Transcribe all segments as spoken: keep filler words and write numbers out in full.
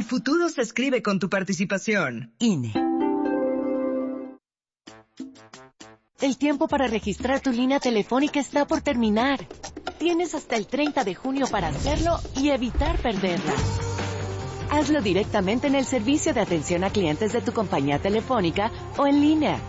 futuro se escribe con tu participación. I N E. El tiempo para registrar tu línea telefónica está por terminar. Tienes hasta el treinta de junio para hacerlo y evitar perderla. Hazlo directamente en el servicio de atención a clientes de tu compañía telefónica o en línea.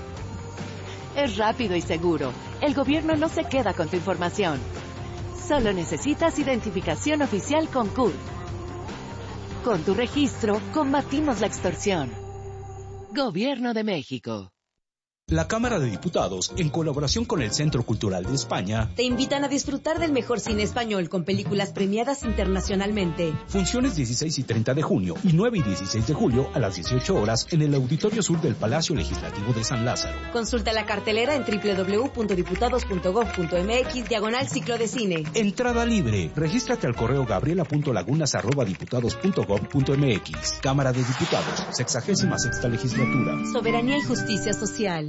Es rápido y seguro. El gobierno no se queda con tu información. Solo necesitas identificación oficial con C U R. Con tu registro, combatimos la extorsión. Gobierno de México. La Cámara de Diputados, en colaboración con el Centro Cultural de España, te invitan a disfrutar del mejor cine español con películas premiadas internacionalmente. Funciones dieciséis y treinta de junio y nueve y dieciséis de julio a las dieciocho horas en el Auditorio Sur del Palacio Legislativo de San Lázaro. Consulta la cartelera en doble u doble u doble u punto diputados punto gob punto eme equis diagonal ciclo de cine. Entrada libre. Regístrate al correo gabriela punto lagunas arroba diputados punto gob punto eme equis. Cámara de Diputados, sexagésima sexta legislatura. Soberanía y justicia social.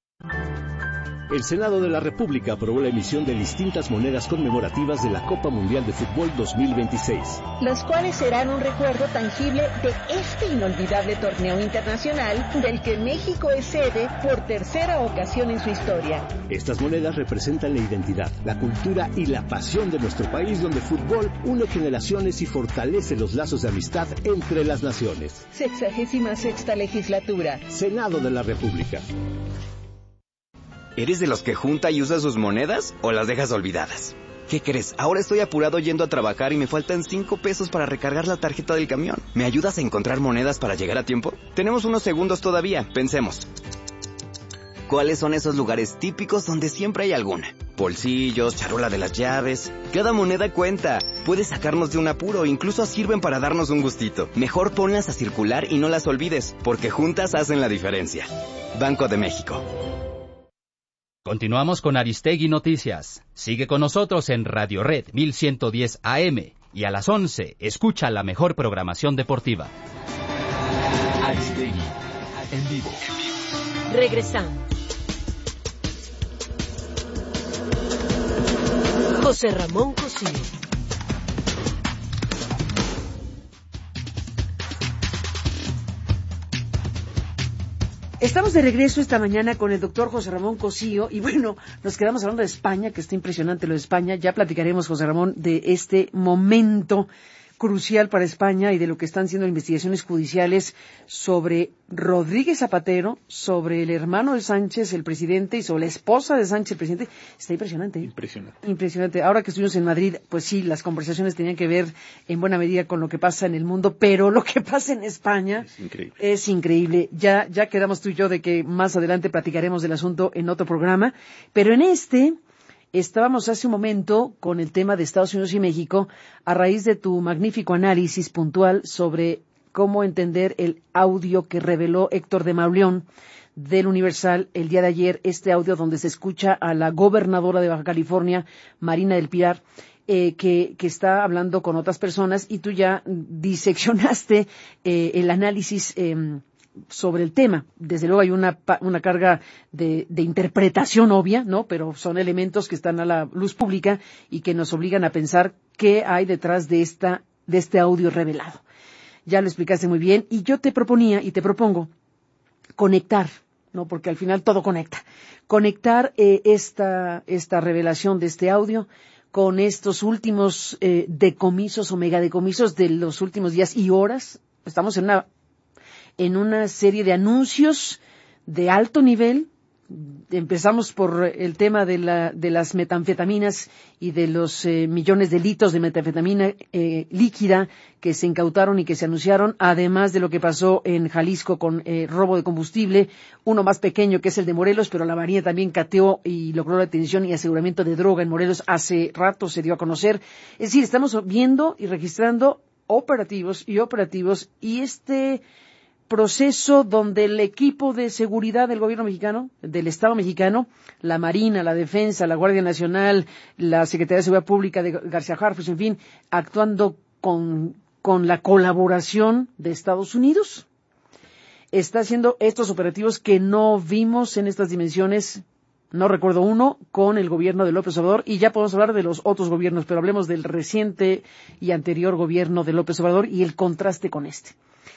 El Senado de la República aprobó la emisión de distintas monedas conmemorativas de la Copa Mundial de Fútbol dos mil veintiséis. Las cuales serán un recuerdo tangible de este inolvidable torneo internacional del que México es sede por tercera ocasión en su historia. Estas monedas representan la identidad, la cultura y la pasión de nuestro país, donde el fútbol une generaciones y fortalece los lazos de amistad entre las naciones. Sexagésima sexta legislatura. Senado de la República. ¿Eres de los que junta y usa sus monedas o las dejas olvidadas? ¿Qué crees? Ahora estoy apurado yendo a trabajar y me faltan cinco pesos para recargar la tarjeta del camión. ¿Me ayudas a encontrar monedas para llegar a tiempo? Tenemos unos segundos todavía. Pensemos. ¿Cuáles son esos lugares típicos donde siempre hay alguna? Bolsillos, charola de las llaves. Cada moneda cuenta. Puede sacarnos de un apuro, incluso sirven para darnos un gustito. Mejor ponlas a circular y no las olvides, porque juntas hacen la diferencia. Banco de México. Continuamos con Aristegui Noticias. Sigue con nosotros en Radio Red mil ciento diez A M y a las once escucha la mejor programación deportiva. Aristegui, en vivo. Regresamos. José Ramón Cosío. Estamos de regreso esta mañana con el doctor José Ramón Cosío y bueno, nos quedamos hablando de España, que está impresionante lo de España. Ya platicaremos, José Ramón, de este momento crucial para España y de lo que están siendo investigaciones judiciales sobre Rodríguez Zapatero, sobre el hermano de Sánchez, el presidente, y sobre la esposa de Sánchez, el presidente. Está impresionante. ¿eh? Impresionante. Impresionante. Ahora que estuvimos en Madrid, pues sí, las conversaciones tenían que ver en buena medida con lo que pasa en el mundo, pero lo que pasa en España es increíble. Es increíble. Ya, ya quedamos tú y yo de que más adelante platicaremos del asunto en otro programa, pero en este... Estábamos hace un momento con el tema de Estados Unidos y México a raíz de tu magnífico análisis puntual sobre cómo entender el audio que reveló Héctor de Mauleón del Universal el día de ayer, este audio donde se escucha a la gobernadora de Baja California, Marina del Pilar, eh, que, que está hablando con otras personas y tú ya diseccionaste eh, el análisis eh, sobre el tema. Desde luego hay una, una carga de, de interpretación obvia, ¿no? Pero son elementos que están a la luz pública y que nos obligan a pensar qué hay detrás de esta, de este audio revelado. Ya lo explicaste muy bien y yo te proponía y te propongo conectar, ¿no? Porque al final todo conecta. Conectar eh, esta, esta revelación de este audio con estos últimos eh, decomisos o megadecomisos de los últimos días y horas. Estamos en una en una serie de anuncios de alto nivel. Empezamos por el tema de, la, de las metanfetaminas y de los eh, millones de litros de metanfetamina eh, líquida que se incautaron y que se anunciaron, además de lo que pasó en Jalisco con eh, robo de combustible, uno más pequeño que es el de Morelos, pero la Marina también cateó y logró la detención y aseguramiento de droga en Morelos hace rato, se dio a conocer. Es decir, estamos viendo y registrando operativos y operativos y este proceso donde el equipo de seguridad del gobierno mexicano, del Estado mexicano, la Marina, la Defensa, la Guardia Nacional, la Secretaría de Seguridad Pública de García Harfuch, en fin, actuando con, con la colaboración de Estados Unidos, está haciendo estos operativos que no vimos en estas dimensiones no recuerdo uno, con el gobierno de López Obrador, y ya podemos hablar de los otros gobiernos, pero hablemos del reciente y anterior gobierno de López Obrador y el contraste con este.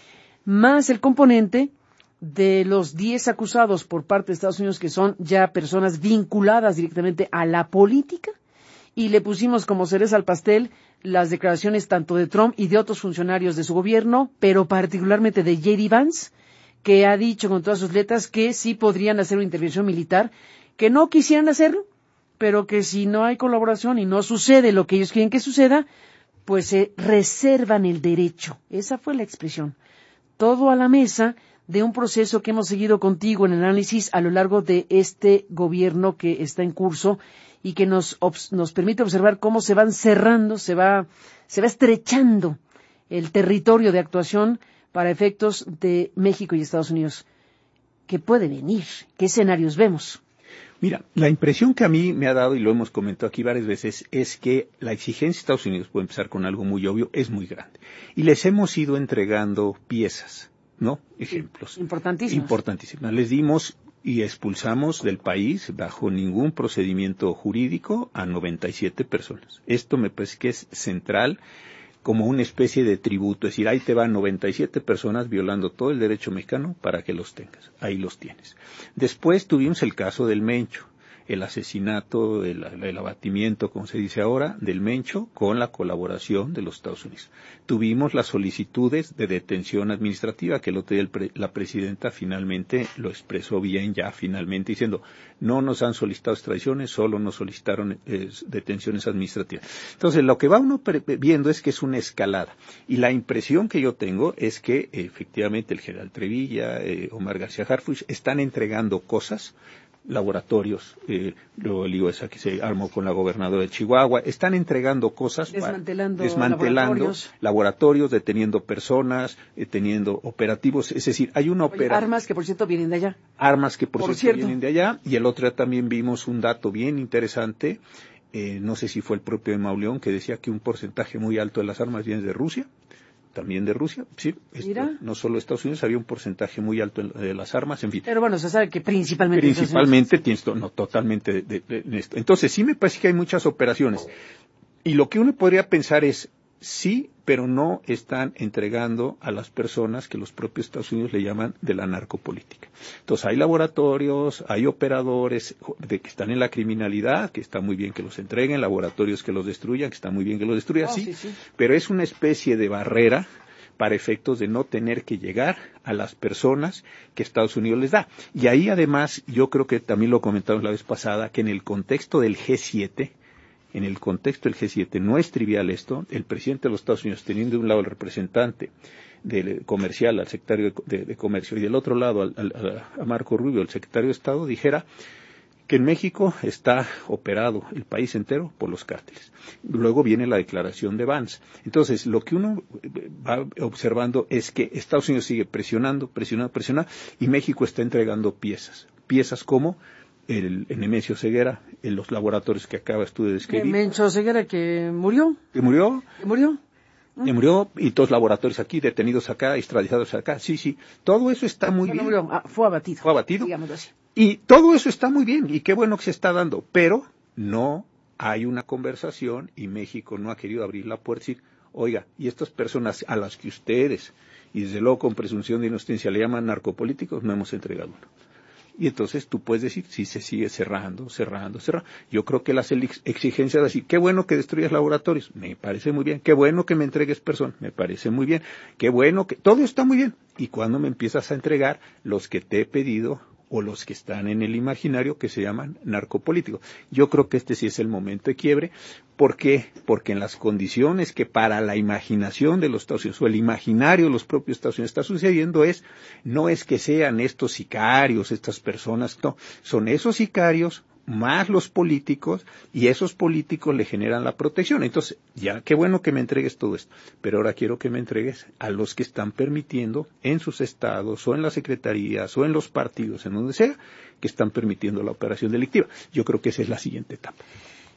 Más el componente de los diez acusados por parte de Estados Unidos, que son ya personas vinculadas directamente a la política, y le pusimos como cereza al pastel las declaraciones tanto de Trump y de otros funcionarios de su gobierno, pero particularmente de J D Vance, que ha dicho con todas sus letras que sí podrían hacer una intervención militar, que no quisieran hacerlo, pero que si no hay colaboración y no sucede lo que ellos quieren que suceda, pues se reservan el derecho. Esa fue la expresión. Todo a la mesa de un proceso que hemos seguido contigo en el análisis a lo largo de este gobierno que está en curso y que nos, nos permite observar cómo se van cerrando, se va, se va estrechando el territorio de actuación para efectos de México y Estados Unidos. ¿Qué puede venir? ¿Qué escenarios vemos? Mira, la impresión que a mí me ha dado, y lo hemos comentado aquí varias veces, es que la exigencia de Estados Unidos, puedo empezar con algo muy obvio, es muy grande. Y les hemos ido entregando piezas, ¿no? Ejemplos. Importantísimas. Importantísimas. Les dimos y expulsamos del país, bajo ningún procedimiento jurídico, a noventa y siete personas. Esto me parece que es central, como una especie de tributo, es decir, ahí te van noventa y siete personas violando todo el derecho mexicano para que los tengas, ahí los tienes. Después tuvimos el caso del Mencho, el asesinato, el, el abatimiento, como se dice ahora, del Mencho, con la colaboración de los Estados Unidos. Tuvimos las solicitudes de detención administrativa, que el otro día el pre, la presidenta finalmente lo expresó bien ya, finalmente, diciendo, no nos han solicitado extradiciones, solo nos solicitaron eh, detenciones administrativas. Entonces, lo que va uno viendo es que es una escalada. Y la impresión que yo tengo es que, eh, efectivamente, el general Trevilla, eh, Omar García Harfuch, están entregando cosas, laboratorios, eh, luego digo esa que se armó con la gobernadora de Chihuahua, están entregando cosas, desmantelando, para, desmantelando laboratorios. laboratorios, deteniendo personas, eh, teniendo operativos, es decir, hay una operación. Armas que por cierto vienen de allá. Armas que por, por cierto, cierto vienen de allá, y el otro día también vimos un dato bien interesante, eh, no sé si fue el propio de Mauleón, que decía que un porcentaje muy alto de las armas viene de Rusia. También de Rusia, sí, esto, no solo Estados Unidos, había un porcentaje muy alto de las armas, en fin. Pero bueno, se sabe que principalmente... Principalmente, tienes, no, totalmente de, de, de esto. Entonces, sí me parece que hay muchas operaciones. Y lo que uno podría pensar es, sí, pero no están entregando a las personas que los propios Estados Unidos le llaman de la narcopolítica. Entonces, hay laboratorios, hay operadores de que están en la criminalidad, que está muy bien que los entreguen, laboratorios que los destruyan, que está muy bien que los destruyan, oh, sí, sí, sí, pero es una especie de barrera para efectos de no tener que llegar a las personas que Estados Unidos les da. Y ahí, además, yo creo que también lo comentamos la vez pasada, que en el contexto del G siete, en el contexto del G siete, no es trivial esto, el presidente de los Estados Unidos teniendo de un lado el representante del comercial, al secretario de, de, de Comercio, y del otro lado al, al, a Marco Rubio, el secretario de Estado, dijera que en México está operado el país entero por los cárteles. Luego viene la declaración de Vance. Entonces, lo que uno va observando es que Estados Unidos sigue presionando, presionando, presionando, y México está entregando piezas. Piezas como el, el Nemesio Ceguera, en los laboratorios que acabas tú de describir. Nemesio Ceguera que murió. ¿Que murió? ¿Que murió? Que murió, y todos laboratorios aquí, detenidos acá, extraditados acá. Sí, sí. Todo eso está muy no, bien. No murió, ah, fue abatido. Fue abatido. Digámoslo así. Y todo eso está muy bien, y qué bueno que se está dando, pero no hay una conversación, y México no ha querido abrir la puerta y decir, oiga, y estas personas a las que ustedes, y desde luego con presunción de inocencia, le llaman narcopolíticos, no hemos entregado uno. Y entonces tú puedes decir, sí, se sigue cerrando, cerrando, cerrando. Yo creo que las exigencias de decir, qué bueno que destruyas laboratorios, me parece muy bien. Qué bueno que me entregues personas, me parece muy bien. Qué bueno que, todo está muy bien. Y cuando me empiezas a entregar los que te he pedido, o los que están en el imaginario que se llaman narcopolíticos. Yo creo que este sí es el momento de quiebre. ¿Por qué? Porque en las condiciones que para la imaginación de los Estados Unidos, o el imaginario de los propios Estados Unidos está sucediendo es, no es que sean estos sicarios, estas personas, no, son esos sicarios más los políticos, y esos políticos le generan la protección. Entonces, ya, qué bueno que me entregues todo esto, pero ahora quiero que me entregues a los que están permitiendo en sus estados, o en las secretarías, o en los partidos, en donde sea, que están permitiendo la operación delictiva. Yo creo que esa es la siguiente etapa.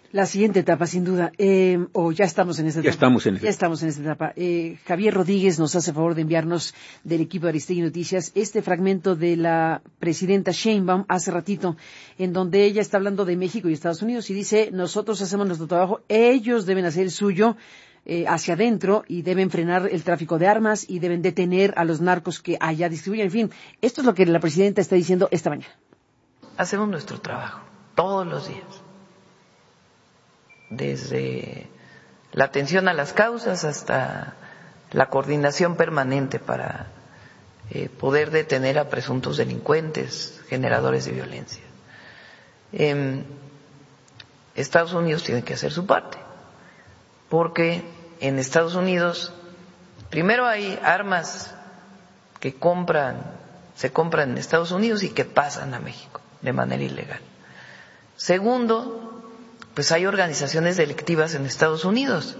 La siguiente etapa, sin duda, eh, o oh, ya estamos en esta etapa. Ya estamos en esta Ya estamos en esta etapa. Eh, Javier Rodríguez nos hace favor de enviarnos del equipo de Aristegui Noticias este fragmento de la presidenta Sheinbaum hace ratito, en donde ella está hablando de México y Estados Unidos y dice, nosotros hacemos nuestro trabajo, ellos deben hacer el suyo eh, hacia adentro y deben frenar el tráfico de armas y deben detener a los narcos que allá distribuyen. En fin, esto es lo que la presidenta está diciendo esta mañana. Hacemos nuestro trabajo todos los días. Desde la atención a las causas hasta la coordinación permanente para eh, poder detener a presuntos delincuentes, generadores de violencia. Eh, Estados Unidos tiene que hacer su parte, porque en Estados Unidos primero hay armas que compran, se compran en Estados Unidos y que pasan a México de manera ilegal. Segundo, pues hay organizaciones delictivas en Estados Unidos.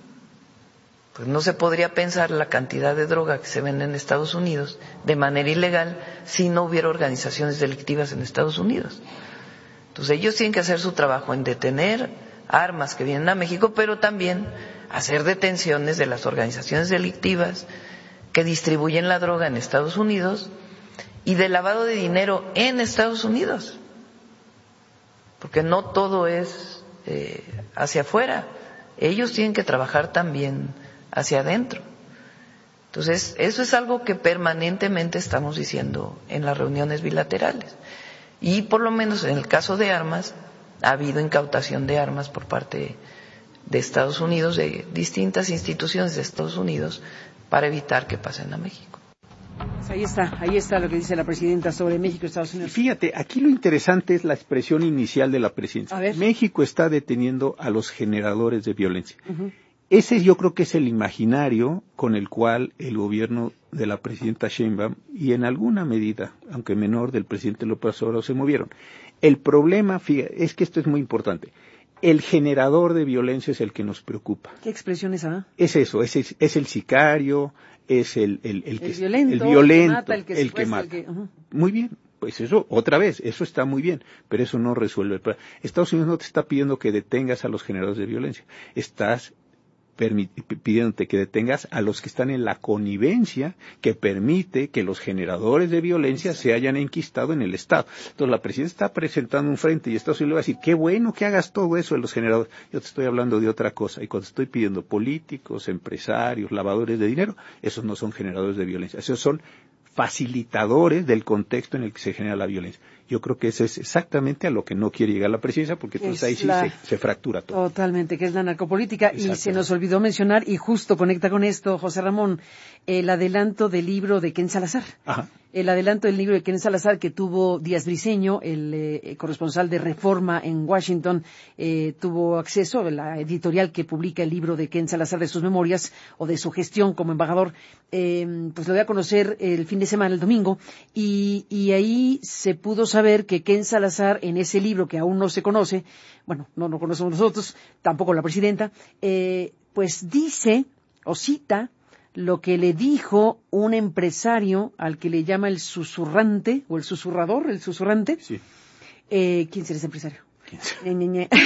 Pues no se podría pensar la cantidad de droga que se vende en Estados Unidos de manera ilegal si no hubiera organizaciones delictivas en Estados Unidos. Entonces ellos tienen que hacer su trabajo en detener armas que vienen a México, pero también hacer detenciones de las organizaciones delictivas que distribuyen la droga en Estados Unidos y de lavado de dinero en Estados Unidos. Porque no todo es Eh, hacia afuera, ellos tienen que trabajar también hacia adentro. Entonces, eso es algo que permanentemente estamos diciendo en las reuniones bilaterales. Y por lo menos en el caso de armas, ha habido incautación de armas por parte de Estados Unidos, de distintas instituciones de Estados Unidos, para evitar que pasen a México. Ahí está, ahí está lo que dice la presidenta sobre México y Estados Unidos. Fíjate, aquí lo interesante es la expresión inicial de la presidencia. México está deteniendo a los generadores de violencia. Uh-huh. Ese yo creo que es el imaginario con el cual el gobierno de la presidenta Sheinbaum y en alguna medida, aunque menor, del presidente López Obrador se movieron. El problema, fíjate, es que esto es muy importante. El generador de violencia es el que nos preocupa. ¿Qué expresión es esa? Es eso, es, es, es el sicario, es el, el, el, que, el violento, el, violento, el que mata. El que, el que mata. El que, uh-huh. Muy bien, pues eso, otra vez, eso está muy bien, pero eso no resuelve el problema. Estados Unidos no te está pidiendo que detengas a los generadores de violencia, estás pidiéndote que detengas a los que están en la connivencia que permite que los generadores de violencia se hayan enquistado en el Estado. Entonces la presidenta está presentando un frente y Estados Unidos le va a decir, qué bueno que hagas todo eso de los generadores. Yo te estoy hablando de otra cosa. Y cuando estoy pidiendo políticos, empresarios, lavadores de dinero, esos no son generadores de violencia. Esos son facilitadores del contexto en el que se genera la violencia. Yo creo que eso es exactamente a lo que no quiere llegar la presidencia, porque entonces ahí sí la... se, se fractura todo. Totalmente, que es la narcopolítica. Exacto. Y se nos olvidó mencionar, y justo conecta con esto, José Ramón, el adelanto del libro de Ken Salazar. Ajá. El adelanto del libro de Ken Salazar que tuvo Díaz Briceño, el eh, corresponsal de Reforma en Washington, eh, tuvo acceso a la editorial que publica el libro de Ken Salazar, de sus memorias o de su gestión como embajador. Eh, pues lo voy a conocer el fin de semana, el domingo, y, y ahí se pudo saber que Ken Salazar, en ese libro que aún no se conoce, bueno, no lo conocemos nosotros, tampoco la presidenta, eh, pues dice o cita lo que le dijo un empresario al que le llama el susurrante, o el susurrador, el susurrante. Sí. Eh, ¿Quién será ese empresario? Ñe, Ñe, Ñe.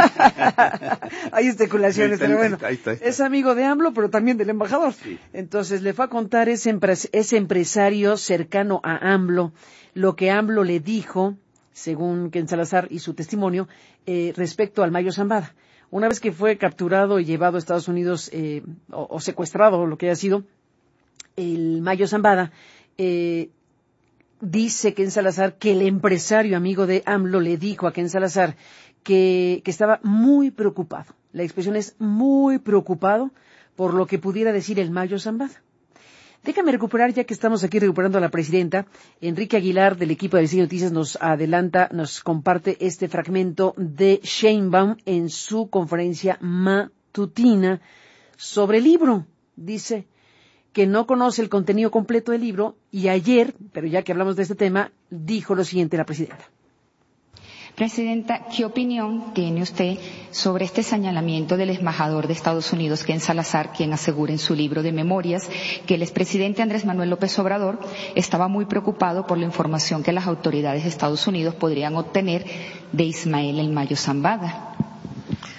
Hay especulaciones, pero bueno, ahí está, ahí está. Es amigo de AMLO, pero también del embajador. Sí. Entonces le fue a contar ese, empre- ese empresario cercano a AMLO, lo que AMLO le dijo, según Ken Salazar y su testimonio, eh, respecto al Mayo Zambada. Una vez que fue capturado y llevado a Estados Unidos, eh, o, o secuestrado, o lo que haya sido, el Mayo Zambada, eh, dice Ken Salazar que el empresario amigo de AMLO le dijo a Ken Salazar que, que estaba muy preocupado. La expresión es muy preocupado por lo que pudiera decir el Mayo Zambada. Déjame recuperar, ya que estamos aquí recuperando a la presidenta. Enrique Aguilar, del equipo de Aristegui Noticias, nos adelanta, nos comparte este fragmento de Sheinbaum en su conferencia matutina sobre el libro. Dice que no conoce el contenido completo del libro y ayer, pero ya que hablamos de este tema, dijo lo siguiente la presidenta. Presidenta, ¿qué opinión tiene usted sobre este señalamiento del embajador de Estados Unidos, Ken Salazar, quien asegura en su libro de memorias que el expresidente Andrés Manuel López Obrador estaba muy preocupado por la información que las autoridades de Estados Unidos podrían obtener de Ismael El Mayo Zambada?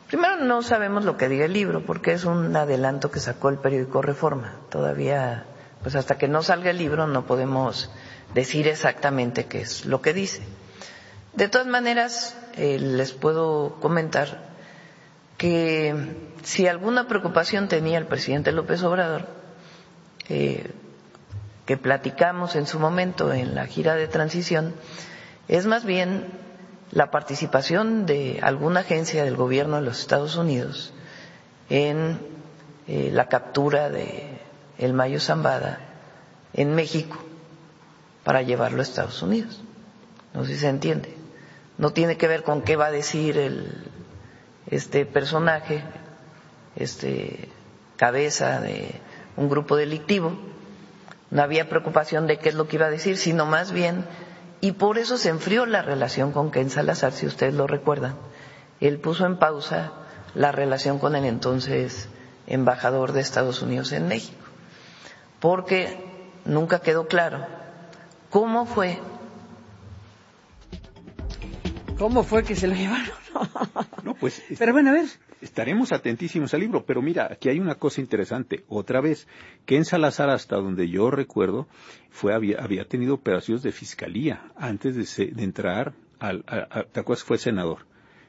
Primero, no sabemos lo que diga el libro, porque es un adelanto que sacó el periódico Reforma. Todavía, pues hasta que no salga el libro, no podemos decir exactamente qué es lo que dice. De todas maneras, eh, les puedo comentar que si alguna preocupación tenía el presidente López Obrador, eh, que platicamos en su momento en la gira de transición, es más bien la participación de alguna agencia del gobierno de los Estados Unidos en eh, la captura de el Mayo Zambada en México para llevarlo a Estados Unidos. No sé si se entiende. No tiene que ver con qué va a decir el, este personaje, este cabeza de un grupo delictivo. No había preocupación de qué es lo que iba a decir, sino más bien, y por eso se enfrió la relación con Ken Salazar, si ustedes lo recuerdan. Él puso en pausa la relación con el entonces embajador de Estados Unidos en México, porque nunca quedó claro cómo fue. ¿Cómo fue que se lo llevaron? No, pues. Pero bueno, a ver. Estaremos atentísimos al libro, pero mira, aquí hay una cosa interesante. Otra vez, Ken Salazar, hasta donde yo recuerdo, fue había, había tenido operaciones de fiscalía antes de, se, de entrar al, a, a, ¿te acuerdas? Fue senador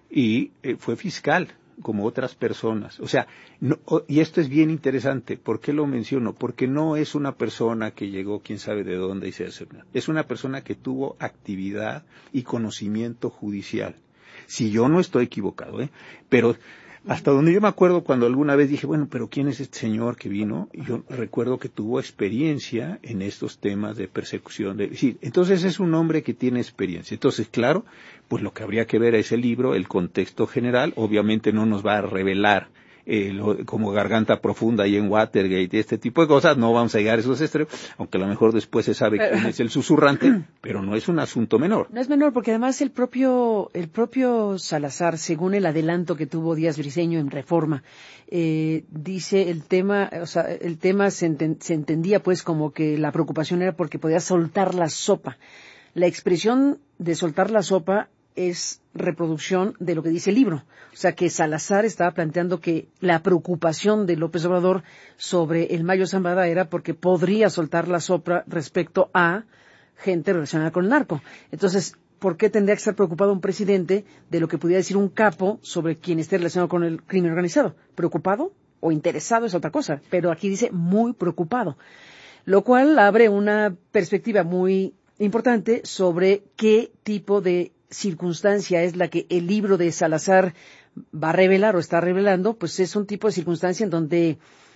y eh, fue fiscal como otras personas. O sea, no, y esto es bien interesante. ¿Por qué lo menciono? Porque no es una persona que llegó quién sabe de dónde y se hace. Es una persona que tuvo actividad y conocimiento judicial. Si yo no estoy equivocado, ¿eh? Pero hasta donde yo me acuerdo, cuando alguna vez dije, bueno, pero ¿quién es este señor que vino? Y yo recuerdo que tuvo experiencia en estos temas de persecución. De, sí, entonces es un hombre que tiene experiencia. Entonces, claro, pues lo que habría que ver es el libro, el contexto general. Obviamente no nos va a revelar eh, lo, como Garganta Profunda y en Watergate y este tipo de cosas. No vamos a llegar a esos extremos, aunque a lo mejor después se sabe quién es el susurrante, pero no es un asunto menor. No es menor, porque además el propio el propio Salazar, según el adelanto que tuvo Díaz Briceño en Reforma, eh, dice el tema, o sea, el tema se, enten, se entendía pues como que la preocupación era porque podía soltar la sopa. La expresión de soltar la sopa es reproducción de lo que dice el libro. O sea, que Salazar estaba planteando que la preocupación de López Obrador sobre el Mayo Zambada era porque podría soltar la sopa respecto a gente relacionada con el narco. Entonces, ¿por qué tendría que estar preocupado un presidente de lo que pudiera decir un capo sobre quien esté relacionado con el crimen organizado? ¿Preocupado o interesado es otra cosa? Pero aquí dice muy preocupado. Lo cual abre una perspectiva muy importante sobre qué tipo de circunstancia es la que el libro de Salazar va a revelar o está revelando. Pues es un tipo de circunstancia en donde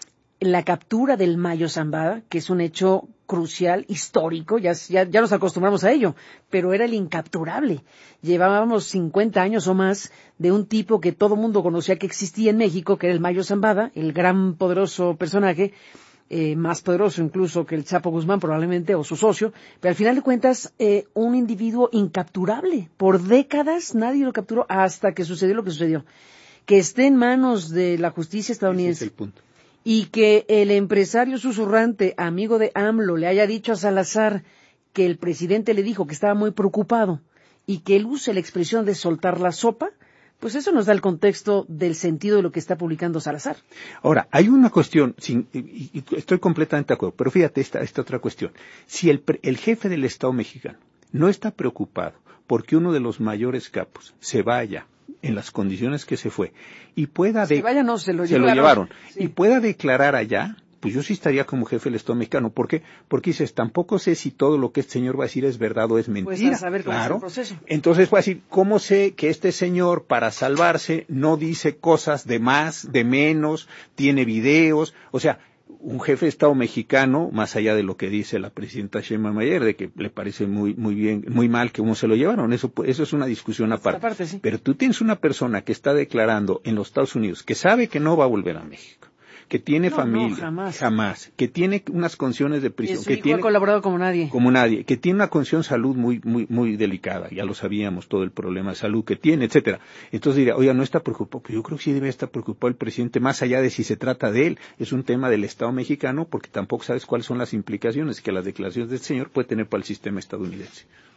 la captura del Mayo Zambada, que es un hecho crucial, histórico, ya, ya, ya nos acostumbramos a ello, pero era el incapturable. Llevábamos cincuenta años o más de un tipo que todo mundo conocía que existía en México, que era el Mayo Zambada, el gran poderoso personaje, Eh, más poderoso incluso que el Chapo Guzmán probablemente, o su socio, pero al final de cuentas, eh, un individuo incapturable. Por décadas nadie lo capturó hasta que sucedió lo que sucedió. Que esté en manos de la justicia estadounidense. Ese es el punto. Y que el empresario susurrante, amigo de AMLO, le haya dicho a Salazar que el presidente le dijo que estaba muy preocupado y que él use la expresión de soltar la sopa, pues eso nos da el contexto del sentido de lo que está publicando Salazar. Ahora, hay una cuestión, sin, y, y estoy completamente de acuerdo, pero fíjate esta, esta otra cuestión. Si el, el jefe del Estado mexicano no está preocupado porque uno de los mayores capos se vaya en las condiciones que se fue y pueda... De, se vaya, no, se lo, se lo llevaron. Sí. Y pueda declarar allá, pues yo sí estaría como jefe del Estado mexicano. ¿Por qué? Porque dices, tampoco sé si todo lo que este señor va a decir es verdad o es mentira. Pues a saber cómo claro. es el proceso. Entonces voy a decir, ¿cómo sé que este señor, para salvarse, no dice cosas de más, de menos, tiene videos? O sea, un jefe de Estado mexicano, más allá de lo que dice la presidenta Sheinbaum ayer, de que le parece muy muy bien, muy mal que uno se lo llevaron, eso eso es una discusión aparte. aparte sí. Pero tú tienes una persona que está declarando en los Estados Unidos que sabe que no va a volver a México, que tiene no, familia, no, jamás. jamás, que tiene unas condiciones de prisión, y su que hijo tiene ha colaborado como nadie, como nadie, que tiene una condición de salud muy muy muy delicada, ya lo sabíamos todo el problema de salud que tiene, etcétera. Entonces diría, oiga, no está preocupado, pero yo creo que sí debe estar preocupado el presidente, más allá de si se trata de él, es un tema del Estado mexicano, porque tampoco sabes cuáles son las implicaciones que las declaraciones de este señor puede tener para el sistema estadounidense.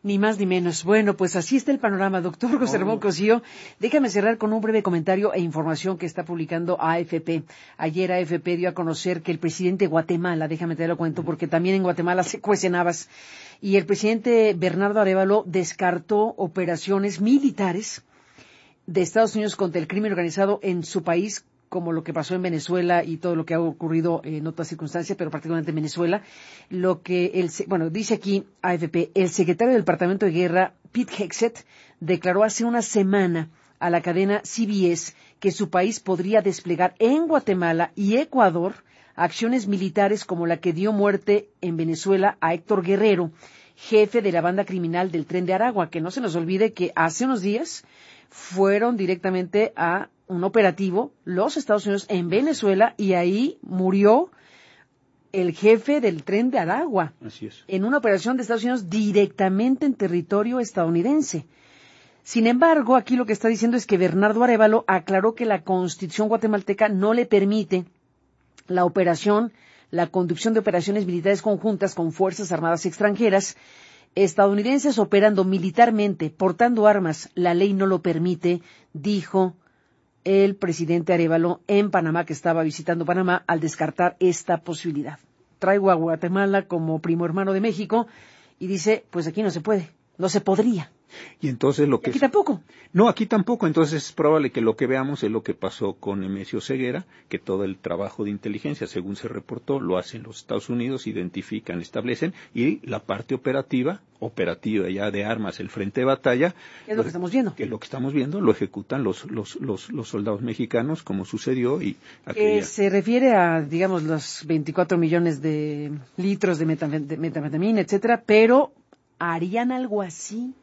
Ni más ni menos. Bueno, pues así está el panorama, doctor José Ramón Cosío. Déjame cerrar con un breve comentario e información que está publicando A F P. Ayer A F P dio a conocer que el presidente de Guatemala, déjame te lo cuento, porque también en Guatemala se cuecen habas, y el presidente Bernardo Arévalo descartó operaciones militares de Estados Unidos contra el crimen organizado en su país, como lo que pasó en Venezuela y todo lo que ha ocurrido en otras circunstancias, pero particularmente en Venezuela. Lo que el, bueno, dice aquí A F P, el secretario del Departamento de Guerra, Pete Hegseth, declaró hace una semana a la cadena C B S que su país podría desplegar en Guatemala y Ecuador acciones militares como la que dio muerte en Venezuela a Héctor Guerrero, jefe de la banda criminal del Tren de Aragua, que no se nos olvide que hace unos días fueron directamente a un operativo los Estados Unidos en Venezuela y ahí murió el jefe del Tren de Aragua. Así es. En una operación de Estados Unidos directamente en territorio estadounidense. Sin embargo, aquí lo que está diciendo es que Bernardo Arévalo aclaró que la Constitución guatemalteca no le permite la operación, la conducción de operaciones militares conjuntas con fuerzas armadas extranjeras estadounidenses operando militarmente, portando armas. La ley no lo permite, dijo el presidente Arévalo en Panamá, que estaba visitando Panamá, al descartar esta posibilidad. Traigo a Guatemala como primo hermano de México y dice, pues aquí no se puede, no se podría. Y entonces lo que... ¿Aquí tampoco? No, aquí tampoco. Entonces es probable que lo que veamos es lo que pasó con Nemesio Ceguera, que todo el trabajo de inteligencia, según se reportó, lo hacen los Estados Unidos, identifican, establecen, y la parte operativa, operativa ya de armas, el frente de batalla... ¿Qué es lo que estamos viendo? Que es lo que estamos viendo, lo ejecutan los los los, los soldados mexicanos, como sucedió. y aquella... Que se refiere a, digamos, los veinticuatro millones de litros de, metanf- de metanfetamina, etcétera, pero ¿harían algo así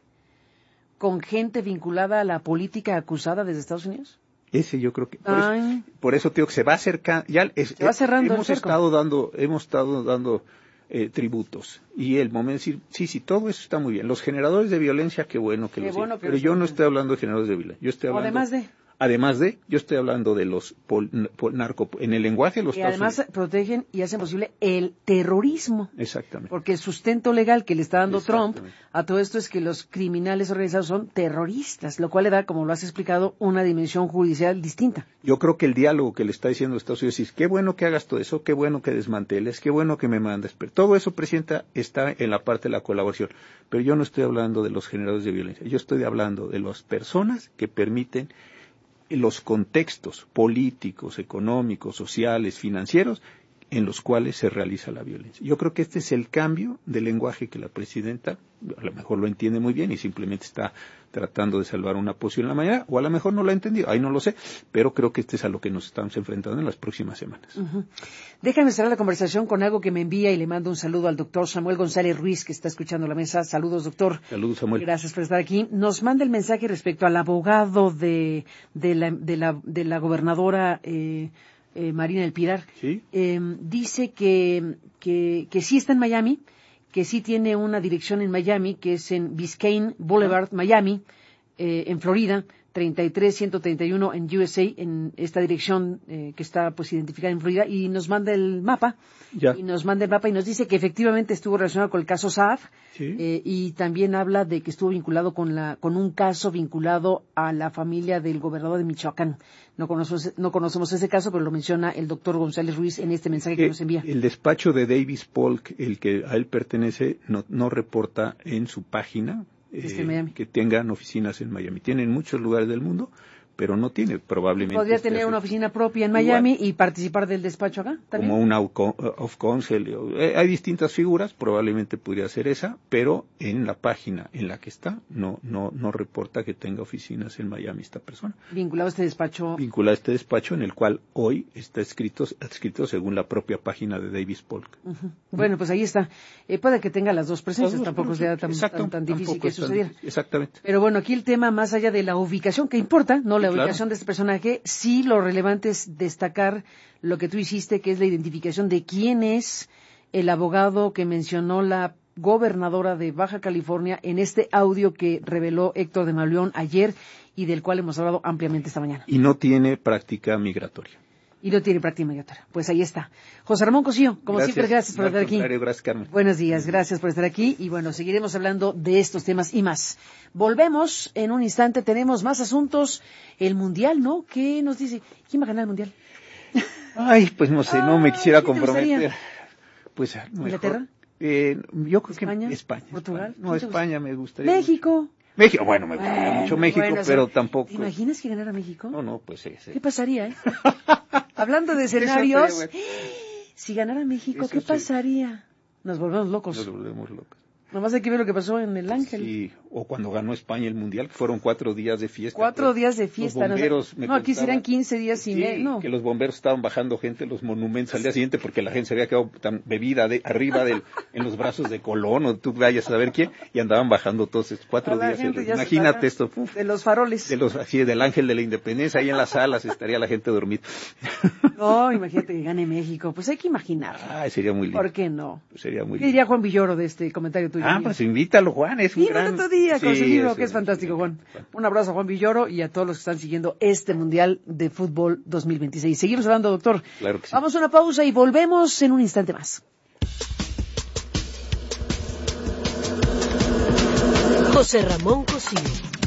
con gente vinculada a la política acusada desde Estados Unidos? Ese yo creo que por eso, por eso te digo que se va acercando, ya es, se va cerrando hemos el cerco. estado dando hemos estado dando eh, tributos y el momento de decir sí sí todo eso está muy bien, los generadores de violencia qué bueno que qué los bueno que pero los yo no tienen. estoy hablando de generadores de violencia, yo estoy hablando Además de Además de, yo estoy hablando de los pol, pol, narco, en el lenguaje de los que Estados además Unidos. protegen y hacen posible el terrorismo. Exactamente. Porque el sustento legal que le está dando Trump a todo esto es que los criminales organizados son terroristas, lo cual le da, como lo has explicado, una dimensión judicial distinta. Yo creo que el diálogo que le está diciendo Estados Unidos es, qué bueno que hagas todo eso, qué bueno que desmanteles, qué bueno que me mandes. Pero todo eso, Presidenta, está en la parte de la colaboración. Pero yo no estoy hablando de los generadores de violencia, yo estoy hablando de las personas que permiten los contextos políticos, económicos, sociales, financieros, en los cuales se realiza la violencia. Yo creo que este es el cambio de lenguaje que la Presidenta, a lo mejor lo entiende muy bien y simplemente está tratando de salvar una posición en la mañana, o a lo mejor no lo ha entendido, ahí no lo sé, pero creo que este es a lo que nos estamos enfrentando en las próximas semanas. Uh-huh. Déjame cerrar la conversación con algo que me envía y le mando un saludo al doctor Samuel González Ruiz, que está escuchando la mesa. Saludos, doctor. Saludos, Samuel. Gracias por estar aquí. Nos manda el mensaje respecto al abogado de, de, la, de, la, de la gobernadora eh, eh, Marina del Pilar. ¿Sí? Eh, dice que, que, que sí está en Miami, que sí tiene una dirección en Miami, que es en Biscayne Boulevard, Miami, eh, en Florida, treinta y tres ciento treinta y uno en U S A, en esta dirección eh, que está pues identificada en Florida, y nos manda el mapa, ya. y nos manda el mapa y nos dice que efectivamente estuvo relacionado con el caso Saab, ¿sí? eh, y también habla de que estuvo vinculado con la con un caso vinculado a la familia del gobernador de Michoacán. No conocemos, no conocemos ese caso, pero lo menciona el doctor González Ruiz en este mensaje que, que nos envía. El despacho de Davis Polk, el que a él pertenece, no, no reporta en su página eh, que tengan oficinas en Miami. Tienen muchos lugares del mundo, pero no tiene probablemente... Podría este tener una oficina propia en Miami igual, y participar del despacho acá también. Como una of counsel. Eh, hay distintas figuras, probablemente podría ser esa, pero en la página en la que está no no no reporta que tenga oficinas en Miami esta persona. Vinculado a este despacho. Vinculado a este despacho en el cual hoy está escrito, escrito según la propia página de Davis Polk. Uh-huh. Bueno, pues ahí está. Eh, puede que tenga las dos presencias, las dos, tampoco sea tan, exacto, tan, tan difícil que sucediera. Exactamente. Pero bueno, aquí el tema, más allá de la ubicación, que importa, no la sí, ubicación claro. de este personaje, sí lo relevante es destacar lo que tú hiciste, que es la identificación de quién es el abogado que mencionó la gobernadora de Baja California en este audio que reveló Héctor de Mauleón ayer y del cual hemos hablado ampliamente esta mañana. Y no tiene práctica migratoria. Y no tiene práctica migratoria. Pues ahí está. José Ramón Cosío, como Gracias. siempre, gracias por No, estar al aquí. contrario, gracias, Carmen. Buenos días, gracias por estar aquí. Y bueno, seguiremos hablando de estos temas y más. Volvemos en un instante, tenemos más asuntos. El Mundial, ¿no? ¿Qué nos dice? ¿Quién va a ganar el Mundial? Ay, pues no sé, no me quisiera comprometer. gustaría? Pues mejor, ¿Inglaterra? Eh, yo creo ¿España? que España. ¿Portugal? España. No, España me gustaría. ¿México? México, bueno, me gustaría Bueno, mucho México, bueno, pero o sea, tampoco. ¿Te imaginas que ganara México? No, no, pues sí, sí. ¿Qué pasaría, eh? Hablando de escenarios, Eso sería si ganara México, Eso ¿qué sí. pasaría? Nos volvemos locos. Nos volvemos locos. Nomás hay que ver lo que pasó en el Ángel. Sí, o cuando ganó España el Mundial, que fueron cuatro días de fiesta. Cuatro pues, días de fiesta. Los bomberos, no, me no aquí contaban, serían quince días y sí, medio. No. que los bomberos estaban bajando gente, los monumentos al día siguiente, porque la gente se había quedado tan bebida de, arriba del, en los brazos de Colón, o tú vayas a saber quién, y andaban bajando todos estos cuatro A la días. gente ya se Imagínate paga esto. Uf, de los faroles. de los, así, del Ángel de la Independencia, ahí en las salas estaría la gente dormida. No, imagínate que gane México. Pues hay que imaginar. Ay, sería muy lindo. ¿Por qué no? Sería muy ¿Qué lindo. diría Juan Villoro de este comentario tuyo? Ah, pues invítalo, Juan, es un Invítalo gran... otro día con Sí, su libro, es que es un- fantástico, Juan. Un abrazo a Juan Villoro y a todos los que están siguiendo este Mundial de Fútbol dos mil veintiséis. Seguimos hablando, doctor. Claro que sí. Vamos a una pausa y volvemos en un instante más. José Ramón Cosío.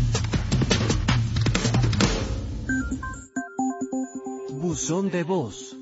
Buzón de voz.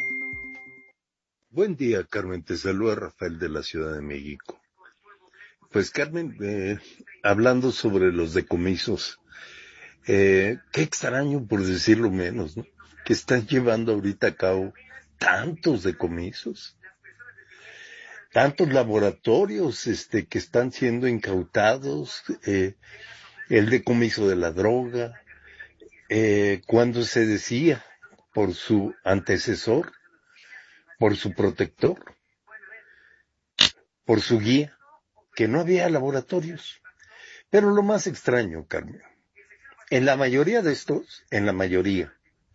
Buen día, Carmen. Te saluda Rafael de la Ciudad de México. Pues, Carmen, eh, hablando sobre los decomisos, eh, qué extraño, por decirlo menos, ¿no? Que están llevando ahorita a cabo tantos decomisos, tantos laboratorios, este, que están siendo incautados, eh, el decomiso de la droga, eh, cuando se decía por su antecesor, por su protector, por su guía, que no había laboratorios. Pero lo más extraño, Carmen, en la mayoría de estos, en la mayoría,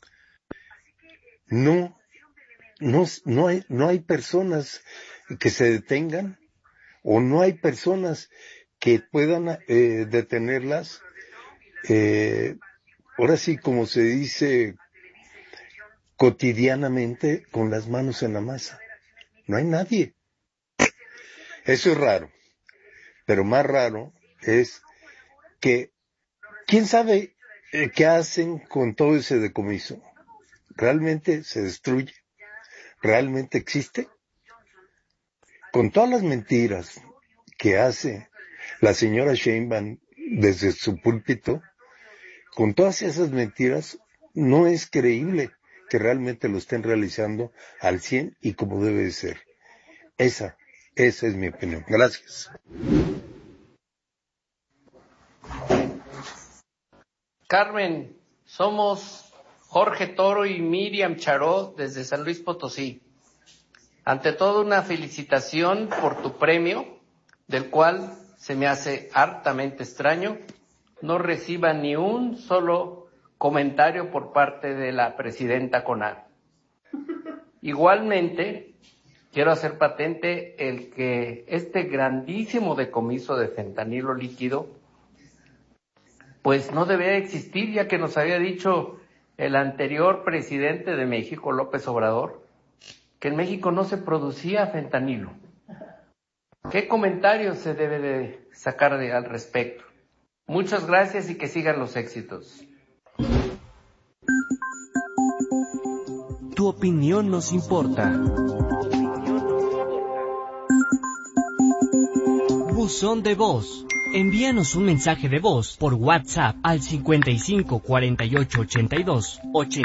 no, no, no hay, no hay personas que se detengan, o no hay personas que puedan eh, detenerlas, eh, ahora sí, como se dice cotidianamente, con las manos en la masa. No hay nadie. Eso es raro. Pero más raro es que, ¿quién sabe eh, qué hacen con todo ese decomiso? ¿Realmente se destruye? ¿Realmente existe? Con todas las mentiras que hace la señora Sheinbaum desde su púlpito, con todas esas mentiras, no es creíble que realmente lo estén realizando al cien y como debe de ser. Esa, esa es mi opinión. Gracias. Carmen, somos Jorge Toro y Miriam Charó desde San Luis Potosí. Ante todo, una felicitación por tu premio, del cual se me hace hartamente extraño no reciba ni un solo comentario por parte de la presidenta CONADE. Igualmente, quiero hacer patente el que este grandísimo decomiso de fentanilo líquido pues no debería existir, ya que nos había dicho el anterior presidente de México, López Obrador, que en México no se producía fentanilo. ¿Qué comentarios se debe de sacar de, al respecto? Muchas gracias y que sigan los éxitos. Tu opinión nos importa. Buzón de voz. Envíanos un mensaje de voz por WhatsApp al cincuenta y cinco cuarenta y ocho ochenta y dos ochenta.